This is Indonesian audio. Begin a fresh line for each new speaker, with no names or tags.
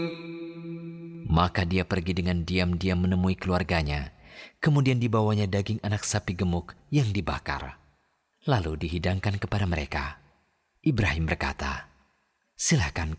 Maka dia pergi dengan diam-diam menemui keluarganya. Kemudian dibawanya daging anak sapi gemuk yang dibakar. Lalu dihidangkan kepada mereka. Ibrahim berkata, "Silakan